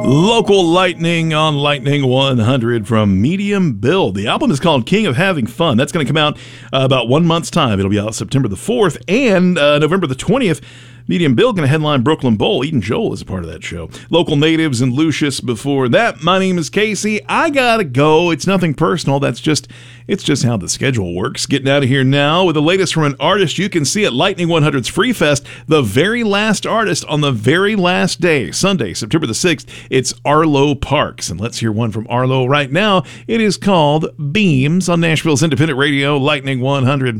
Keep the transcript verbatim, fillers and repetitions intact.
Local Lightning on Lightning one hundred from Medium Build. The album is called King of Having Fun. That's going to come out uh, about one month's time. It'll be out September the fourth and uh, November the twentieth. Medium Build going to headline Brooklyn Bowl. Eden Joel is a part of that show. Local Natives and Lucius before that. My name is Casey. I gotta go. It's nothing personal. That's just, it's just how the schedule works. Getting out of here now with the latest from an artist you can see at Lightning one hundred's Free Fest. The very last artist on the very last day, Sunday, September the sixth. It's Arlo Parks. And let's hear one from Arlo right now. It is called Beams on Nashville's independent radio, Lightning one hundred.